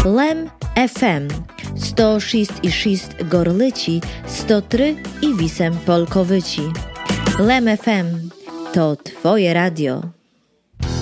Lem FM 106,6 Gorlici, 103 i Wisem Polkowyci. Lem FM to Twoje radio.